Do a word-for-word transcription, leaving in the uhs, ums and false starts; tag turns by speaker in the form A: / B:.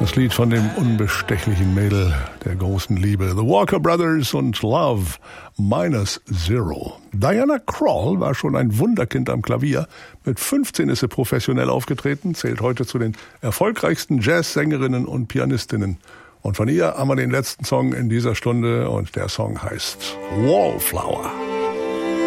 A: Das Lied von dem unbestechlichen Mädel der großen Liebe. The Walker Brothers und Love Minus Zero. Diana Krall war schon ein Wunderkind am Klavier. Mit fünfzehn ist sie professionell aufgetreten, zählt heute zu den erfolgreichsten Jazzsängerinnen und Pianistinnen. Und von ihr haben wir den letzten Song in dieser Stunde und der Song heißt Wallflower.